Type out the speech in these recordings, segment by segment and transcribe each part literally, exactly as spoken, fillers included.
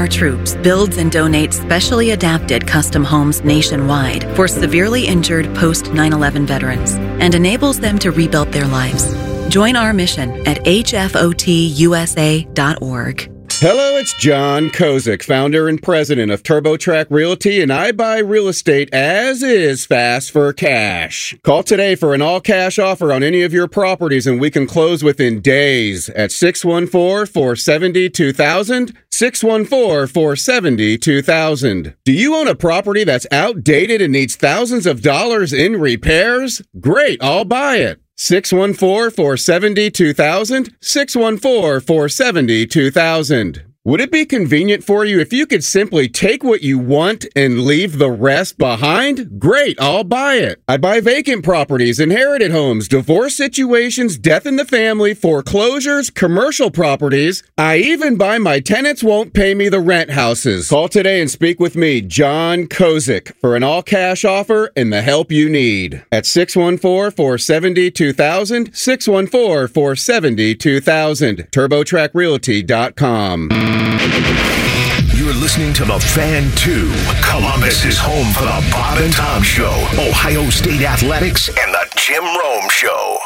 Our Troops builds and donates specially adapted custom homes nationwide for severely injured post nine eleven veterans and enables them to rebuild their lives. Join our mission at H F O T U S A dot org. Hello, it's John Kozik, founder and president of TurboTrack Realty, and I buy real estate as is fast for cash. Call today for an all-cash offer on any of your properties, and we can close within days at six one four, four seven zero, two thousand, six one four, four seven zero, two thousand. Do you own a property that's outdated and needs thousands of dollars in repairs? Great, I'll buy it. six one four, four seven zero, two thousand, six one four, four seven zero, two thousand. Would it be convenient for you if you could simply take what you want and leave the rest behind? Great, I'll buy it. I buy vacant properties, inherited homes, divorce situations, death in the family, foreclosures, commercial properties. I even buy my tenants won't pay me the rent houses. Call today and speak with me, John Kozik, for an all-cash offer and the help you need. At six one four, four seven zero, two thousand, six one four, four seven zero, two thousand. TurboTrack Realty dot com. You're listening to The Fan two. Columbus is home for the Bob and Tom Show, Ohio State Athletics, and the Jim Rome Show.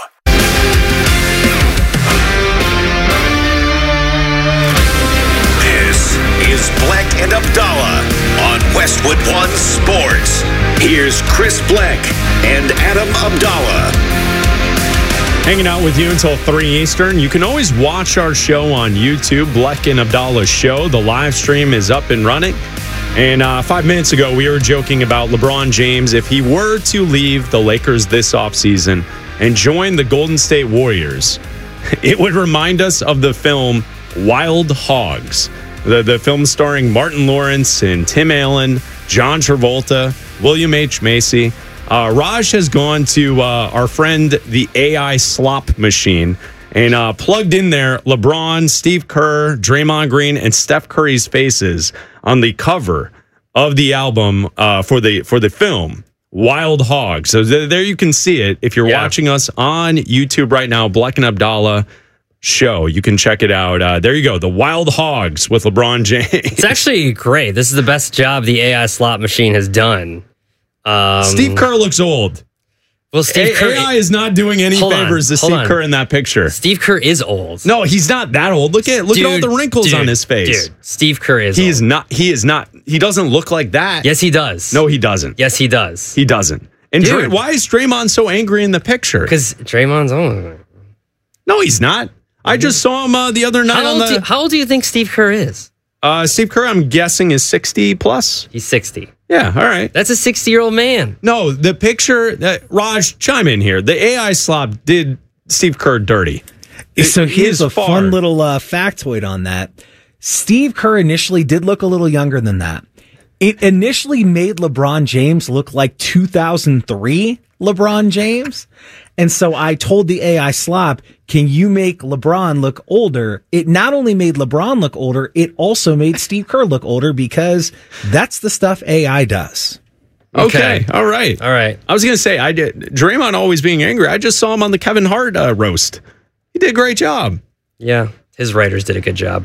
This is Black and Abdallah on Westwood One Sports. Here's Chris Black and Adam Abdallah. Hanging out with you until three Eastern. You can always watch our show on YouTube, Black and Abdallah's show. The live stream is up and running. And uh, five minutes ago, we were joking about LeBron James. If he were to leave the Lakers this offseason and join the Golden State Warriors, it would remind us of the film Wild Hogs, the, the film starring Martin Lawrence and Tim Allen, John Travolta, William H. Macy. Uh, Raj has gone to uh, our friend, the A I slop machine, and uh, plugged in there LeBron, Steve Kerr, Draymond Green, and Steph Curry's faces on the cover of the album uh, for the for the film Wild Hogs. So th- there you can see it. If you're yeah. watching us on YouTube right now, Black and Abdallah show, you can check it out. Uh, there you go, the Wild Hogs with LeBron James. It's actually great. This is the best job the A I slot machine has done. Um, Steve Kerr looks old. Well, Steve A- Kerr, A I is not doing any hold favors on, to Steve on. Kerr in that picture. Steve Kerr is old. No, he's not that old. Look at look dude, at all the wrinkles dude, on his face. Dude, Steve Kerr is. He old. is not. He is not. He doesn't look like that. Yes, he does. No, he doesn't. Yes, he does. He doesn't. And Dray, Dude. why is Draymond so angry in the picture? Because Draymond's old. No, he's not. I just saw him uh, the other night How on old, the. do you, how old do you think Steve Kerr is? Uh, Steve Kerr, I'm guessing, is sixty plus. He's sixty. Yeah, all right. That's a sixty-year-old man. No, the picture. Uh, Raj, chime in here. The A I slob did Steve Kerr dirty. So here's a far. fun little uh, factoid on that. Steve Kerr initially did look a little younger than that. It initially made LeBron James look like two thousand three LeBron James. And so I told the A I slop, can you make LeBron look older? It not only made LeBron look older, it also made Steve Kerr look older because that's the stuff A I does. Okay. okay. All right. All right. I was going to say, I did Draymond always being angry. I just saw him on the Kevin Hart uh, roast. He did a great job. Yeah. His writers did a good job.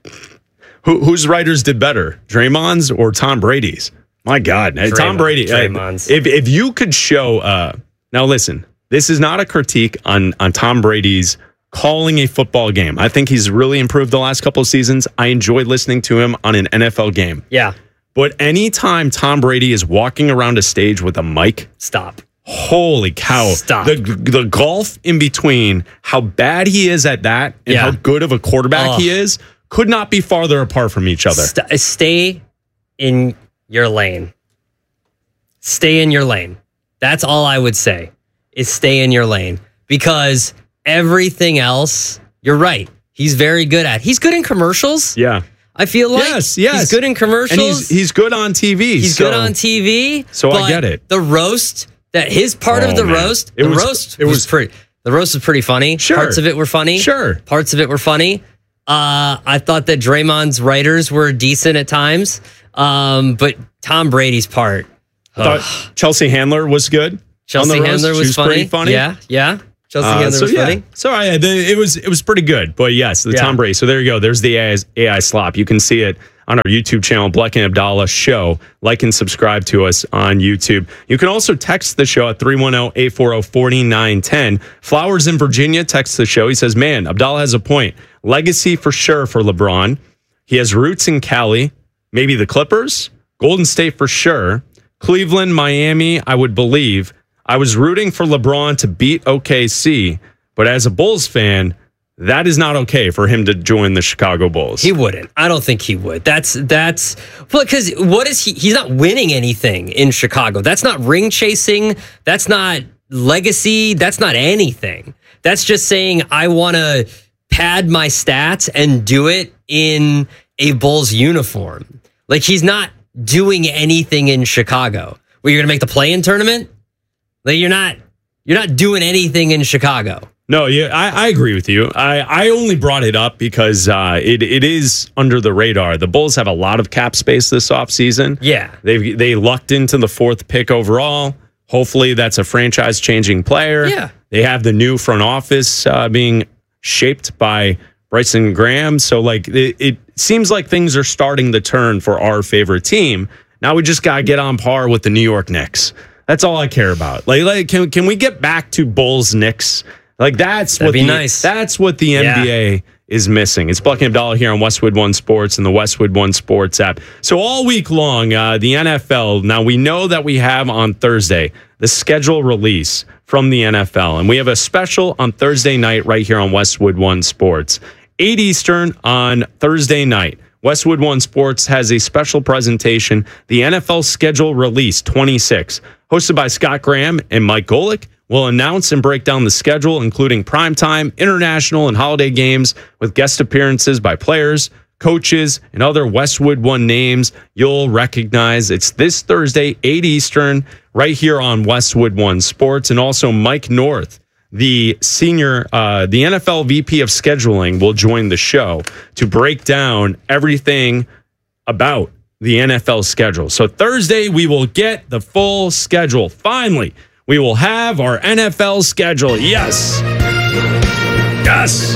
Who, whose writers did better, Draymond's or Tom Brady's? My God. Draymond, Tom Brady. Draymond's. Uh, if, if you could show, uh, now listen, this is not a critique on, on Tom Brady's calling a football game. I think he's really improved the last couple of seasons. I enjoy listening to him on an N F L game. Yeah. But anytime Tom Brady is walking around a stage with a mic, stop. Holy cow. Stop. The the gulf in between how bad he is at that and yeah. how good of a quarterback Ugh. he is could not be farther apart from each other. St- stay in your lane. Stay in your lane. That's all I would say, is stay in your lane. Because everything else, you're right, he's very good at. He's good in commercials. Yeah. I feel like yes, yes. he's good in commercials. And he's, he's good on T V. He's so, good on T V. So I get it. The roast, that his part oh, of the man. roast, it the was, roast it was, was pretty. The roast was pretty funny. Sure. Parts of it were funny. Sure. Parts of it were funny. Uh, I thought that Draymond's writers were decent at times. Um, but Tom Brady's part. I thought Chelsea Handler was good. Chelsea Handler was, was funny. pretty funny. Yeah, yeah. Chelsea uh, Handler so was yeah. funny. So I, the, it was it was pretty good. But yes, the yeah. Tom Brady. So there you go. There's the A I, A I slop. You can see it on our YouTube channel, Bleck and Abdallah Show. Like and subscribe to us on YouTube. You can also text the show at three one zero, eight four zero, four nine one zero. Flowers in Virginia texts the show. He says, man, Abdallah has a point. Legacy for sure for LeBron. He has roots in Cali, maybe the Clippers, Golden State for sure, Cleveland, Miami, I would believe. I was rooting for LeBron to beat O K C, but as a Bulls fan, that is not okay for him to join the Chicago Bulls. He wouldn't. I don't think he would. That's that's well, because what is he? He's not winning anything in Chicago. That's not ring chasing. That's not legacy. That's not anything. That's just saying I want to pad my stats and do it in a Bulls uniform. Like, he's not doing anything in Chicago. Where you're going to make the play-in tournament? Like, you're not you're not doing anything in Chicago. No, yeah, I, I agree with you. I, I only brought it up because uh, it it is under the radar. The Bulls have a lot of cap space this offseason. Yeah. They they lucked into the fourth pick overall. Hopefully that's a franchise-changing player. Yeah. They have the new front office uh, being shaped by Bryson Graham. So, like, it, it seems like things are starting to turn for our favorite team. Now we just got to get on par with the New York Knicks. That's all I care about. Like, like can, can we get back to Bulls Knicks? Like, that's That'd what be the, nice. That's what the N B A yeah. is missing. It's Bleck and Abdallah here on Westwood One Sports and the Westwood One Sports app. So all week long, uh, the N F L, now we know that we have on Thursday the schedule release from the N F L. And we have a special on Thursday night right here on Westwood One Sports. eight Eastern on Thursday night. Westwood One Sports has a special presentation, the N F L Schedule Release twenty-six, hosted by Scott Graham and Mike Golick. We'll announce and break down the schedule, including primetime, international, and holiday games with guest appearances by players, coaches, and other Westwood One names you'll recognize. It's this Thursday, eight Eastern, right here on Westwood One Sports. And also Mike North, the senior, uh, the N F L V P of scheduling, will join the show to break down everything about the N F L schedule. So Thursday, we will get the full schedule. Finally, we will have our N F L schedule. Yes. Yes.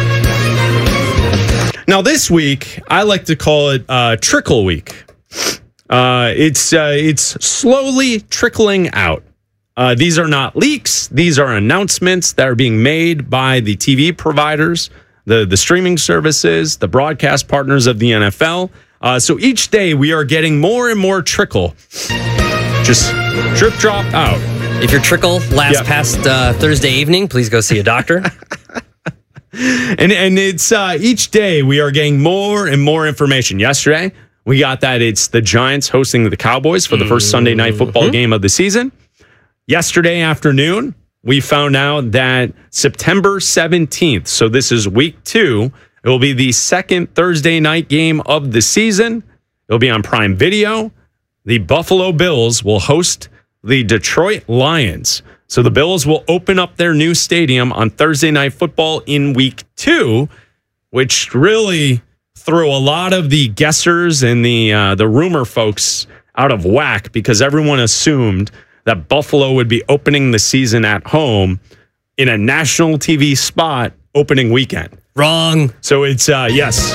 Now, this week, I like to call it uh, Trickle Week. Uh, it's uh, it's slowly trickling out. Uh, these are not leaks. These are announcements that are being made by the T V providers, the, the streaming services, the broadcast partners of the N F L. Uh, so each day we are getting more and more trickle. Just drip drop out. If your trickle lasts Yep. past uh, Thursday evening, please go see a doctor. And and it's uh, each day we are getting more and more information. Yesterday, we got that it's the Giants hosting the Cowboys for the first Sunday night football game of the season. Yesterday afternoon, we found out that September seventeenth, so this is week two, it will be the second Thursday night game of the season. It'll be on Prime Video. The Buffalo Bills will host the Detroit Lions. So the Bills will open up their new stadium on Thursday Night Football in week two, which really threw a lot of the guessers and the uh, the rumor folks out of whack because everyone assumed that Buffalo would be opening the season at home in a national T V spot opening weekend. Wrong. So it's, uh, yes.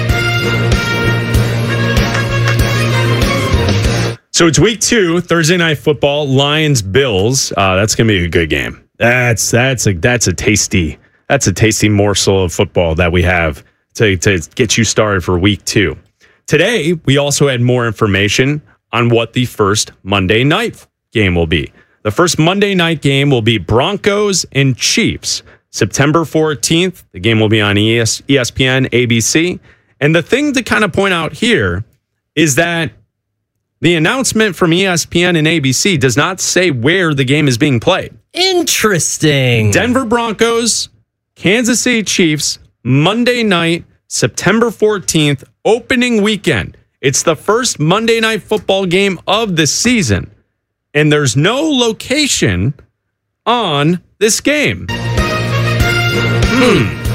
So it's week two, Thursday Night Football, Lions Bills. Uh, that's gonna be a good game. That's that's a that's a tasty that's a tasty morsel of football that we have to to get you started for week two. Today we also had more information on what the first Monday night game will be. The first Monday night game will be Broncos and Chiefs, September fourteenth. The game will be on E S, E S P N, A B C. And the thing to kind of point out here is that the announcement from E S P N and A B C does not say where the game is being played. Interesting. Denver Broncos, Kansas City Chiefs, Monday night, September fourteenth, opening weekend. It's the first Monday night football game of the season. And there's no location on this game. Hmm.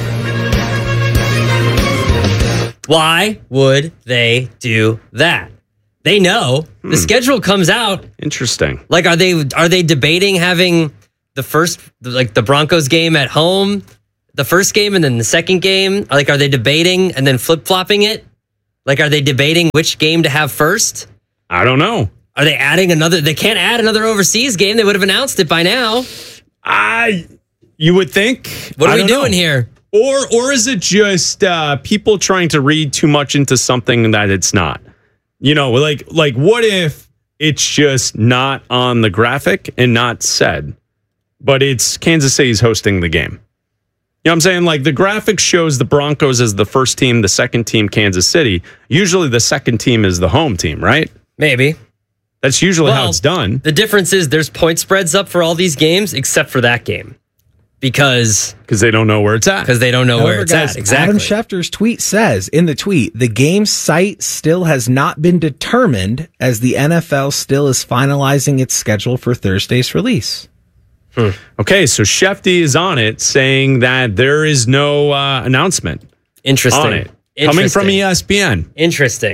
Why would they do that? They know the Hmm. schedule comes out. Interesting. Like, are they are they debating having the first, like the Broncos game at home, the first game, and then the second game? Like, are they debating and then flip flopping it? Like, are they debating which game to have first? I don't know. Are they adding another? They can't add another overseas game. They would have announced it by now. I, you would think. What are I we don't doing know. here? Or, or is it just uh, people trying to read too much into something that it's not? You know, like, like what if it's just not on the graphic and not said, but it's Kansas City's hosting the game? You know what I'm saying? Like, the graphic shows the Broncos as the first team, the second team, Kansas City. Usually the second team is the home team, right? Maybe. That's usually Well, how it's done. The difference is there's point spreads up for all these games except for that game. Because Because they don't know where it's at. because they don't know However, where it's guys, at. Exactly. Adam Schefter's tweet says in the tweet, the game site still has not been determined as the N F L still is finalizing its schedule for Thursday's release. Okay, so Shefty is on it saying that there is no uh, announcement Interesting. on it. Coming from E S P N. Interesting.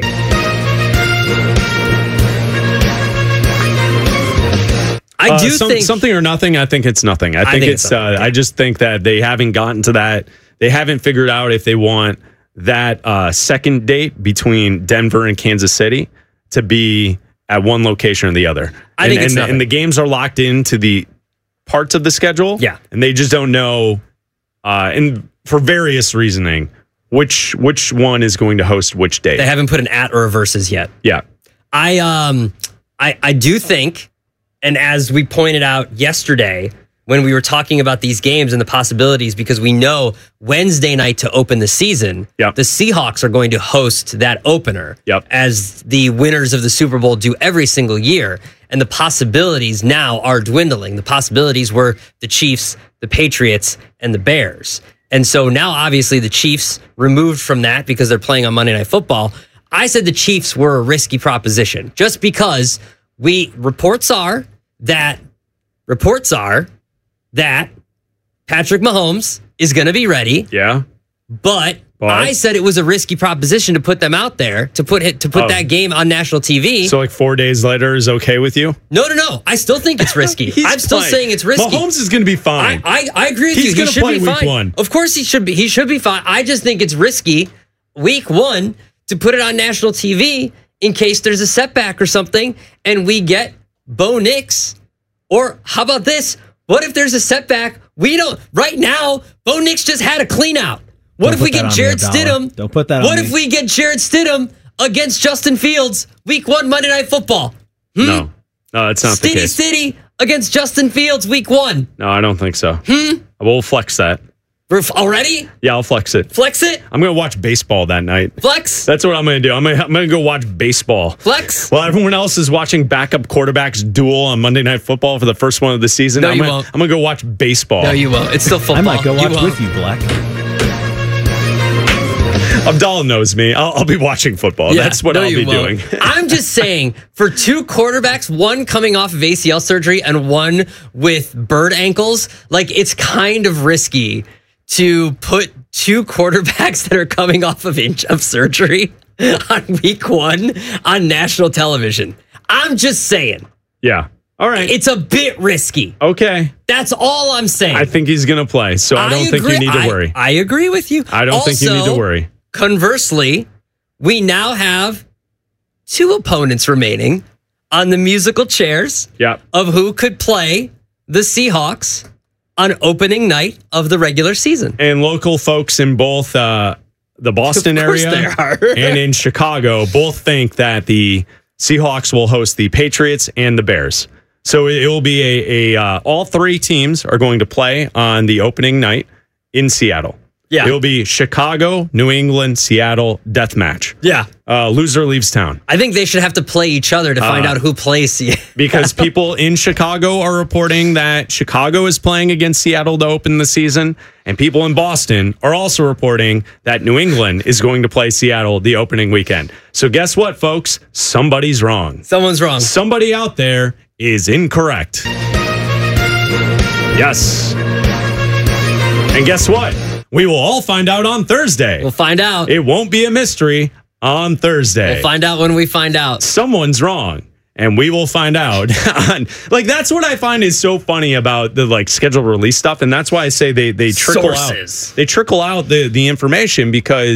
I Uh, do some- think something or nothing. I think it's nothing. I think, think it's. it's nothing, uh, I just think that they haven't gotten to that. They haven't figured out if they want that uh, second date between Denver and Kansas City to be at one location or the other. I and, think it's and, nothing. and the games are locked into the parts of the schedule. Yeah. and they just don't know, uh, and for various reasoning, which which one is going to host which date. they haven't put an at or a versus yet. yeah. I um I I do think, and as we pointed out yesterday when we were talking about these games and the possibilities, because we know Wednesday night to open the season, Yep. the Seahawks are going to host that opener, Yep. as the winners of the Super Bowl do every single year. And the possibilities now are dwindling. The possibilities were the Chiefs, the Patriots, and the Bears. And so now, obviously, the Chiefs removed from that because they're playing on Monday Night Football. I said the Chiefs were a risky proposition just because we reports are that reports are that Patrick Mahomes is going to be ready, Yeah. but, But? I said it was a risky proposition to put them out there to put it to put Oh. that game on national T V. So like four days later is okay with you? no, no, no. I still think it's risky. He's I'm still playing. saying it's risky. Mahomes is going to be fine. I, I, I agree with He's you. He gonna should play be week fine. one. Of course, he should be. He should be fine. I just think it's risky week one to put it on national T V in case there's a setback or something, and we get Bo Nix. Or how about this? What if there's a setback? We don't. Right now, Bo Nix just had a clean out. What Don't if put we that get on me, Jared Abdallah. Stidham? Don't put that on What me. if we get Jared Stidham against Justin Fields week one Monday Night Football? No, no, that's not the Stiddy case. City against Justin Fields week one. No, I don't think so. Hmm? We'll flex that. We're f- already? Yeah, I'll flex it. Flex it? I'm going to watch baseball that night. Flex? That's what I'm going to do. I'm going to I'm going to go watch baseball. Flex? While everyone else is watching backup quarterbacks duel on Monday Night Football for the first one of the season, No, I'm you gonna, won't. I'm going to go watch baseball. No, you won't. It's still football. I might go watch won't. with you, Black. Abdallah knows me. I'll, I'll be watching football. Yeah, That's what no, I'll you be won't. doing. I'm just saying, for two quarterbacks, one coming off of A C L surgery and one with bird ankles, like it's kind of risky to put two quarterbacks that are coming off of inch of surgery on week one on national television. I'm just saying, Yeah. All right. it's a bit risky. Okay. That's all I'm saying. I think he's going to play, so I don't think agree- you need to I- worry. I, agree with you. I don't think you need to Also, worry. Conversely, we now have two opponents remaining on the musical chairs Yeah. of who could play the Seahawks on opening night of the regular season. And local folks in both uh, the Boston Of course area they are. and in Chicago both think that the Seahawks will host the Patriots and the Bears. So it will be a, a uh, all three teams are going to play on the opening night in Seattle. Yeah. It'll be Chicago, New England, Seattle death match. Yeah. Uh, loser leaves town. I think they should have to play each other to find Uh, out who plays Seattle. Because people in Chicago are reporting that Chicago is playing against Seattle to open the season, and people in Boston are also reporting that New England is going to play Seattle the opening weekend. So guess what, folks? Somebody's wrong. Someone's wrong. Somebody out there is incorrect. Yes. And guess what? We will all find out on Thursday. We'll find out. It won't be a mystery on Thursday. We'll find out when we find out. Someone's wrong, and we will find out. on, like that's what I find is so funny about the like schedule release stuff, and that's why I say they they trickle Sources. out. They trickle out the the information because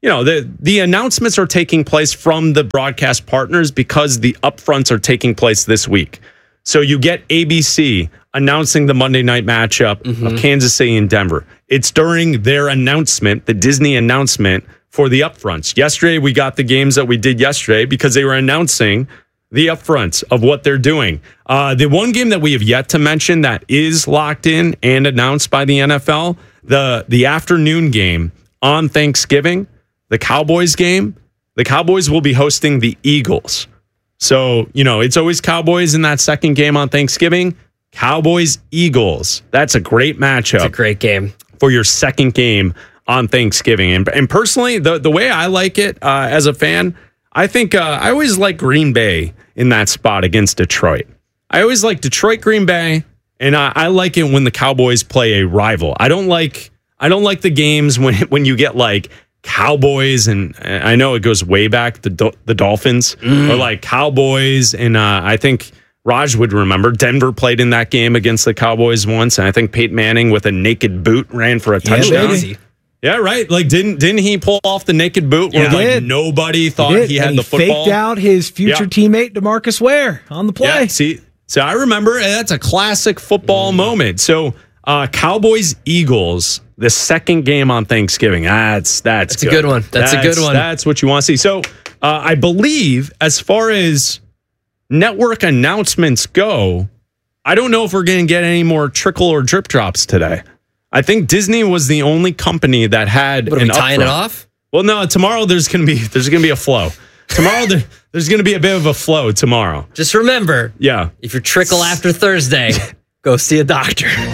you know, the the announcements are taking place from the broadcast partners because the upfronts are taking place this week. So you get A B C announcing the Monday night matchup mm-hmm. of Kansas City and Denver. It's during their announcement, the Disney announcement for the upfronts. Yesterday, we got the games that we did yesterday because they were announcing the upfronts of what they're doing. Uh, the one game that we have yet to mention that is locked in and announced by the N F L, the, the afternoon game on Thanksgiving, the Cowboys game, the Cowboys will be hosting the Eagles. So, you know, it's always Cowboys in that second game on Thanksgiving. Cowboys, Eagles. That's a great matchup. It's a great game. For your second game on Thanksgiving. And, and personally, the, the way I like it uh, as a fan, I think uh, I always like Green Bay in that spot against Detroit. I always like Detroit, Green Bay, and I, I like it when the Cowboys play a rival. I don't like I don't like the games when when you get like Cowboys, and I know it goes way back, the the Dolphins, mm. or like Cowboys, and uh, I think Raj would remember Denver played in that game against the Cowboys once, and I think Peyton Manning with a naked boot ran for a touchdown. Baby. Yeah, right. Like, didn't didn't he pull off the naked boot where yeah, like did. nobody thought he, he had and the he football? Faked out his future yeah. teammate DeMarcus Ware on the play. Yeah, see, so I remember that's a classic football mm. moment. So, uh, Cowboys Eagles, the second game on Thanksgiving. That's that's, that's good. a good one. That's, that's a good one. That's what you want to see. So, uh, I believe as far as network announcements go, I don't know if we're going to get any more trickle or drip drops today. I think Disney was the only company that had what, are an we tying upfront. it off? Well, no. Tomorrow there's gonna be there's gonna be a flow. Tomorrow there, there's gonna be a bit of a flow tomorrow. Just remember, yeah. If you're trickle after Thursday, go see a doctor. All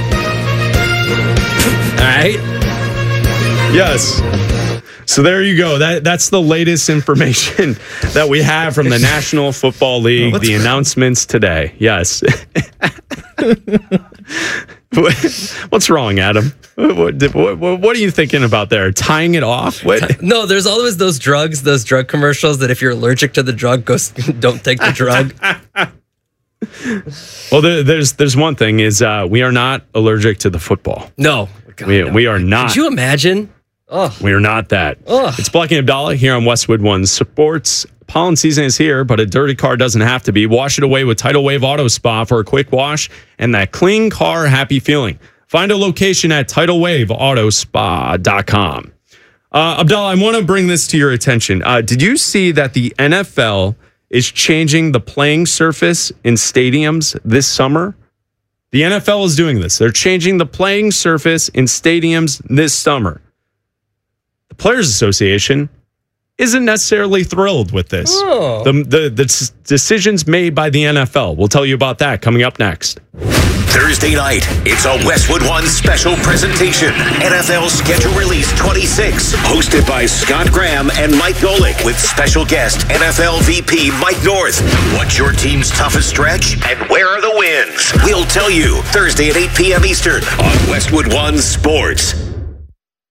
right. Yes. So there you go. That that's the latest information that we have from the National Football League. What's the wrong? Announcements today. Yes. What's wrong, Adam? What, what, what are you thinking about there? Tying it off? What? No, there's always those drugs, those drug commercials that if you're allergic to the drug, go don't take the drug. Well, there, there's there's one thing is uh, we are not allergic to the football. No, God, we no. we are not. Could you imagine? Oh, we are not that. Ugh. It's Black and Abdallah here on Westwood One Sports. Pollen season is here, but a dirty car doesn't have to be. Wash it away with Tidal Wave Auto Spa for a quick wash and that clean car happy feeling. Find a location at tidal wave auto spa dot com. Uh, Abdallah, I want to bring this to your attention. Uh, did you see that the N F L is changing the playing surface in stadiums this summer? The N F L is doing this. They're changing the playing surface in stadiums this summer. The Players Association isn't necessarily thrilled with this. Oh. The, the, the decisions made by the N F L. We'll tell you about that coming up next. Thursday night, it's a Westwood One special presentation. N F L Schedule Release twenty-six, hosted by Scott Graham and Mike Golick, with special guest N F L V P Mike North. What's your team's toughest stretch, and where are the wins? We'll tell you Thursday at eight p.m. Eastern on Westwood One Sports.